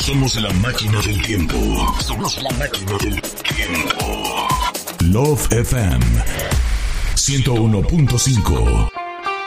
Somos la máquina del tiempo. Somos la máquina del tiempo. Love FM 101.5.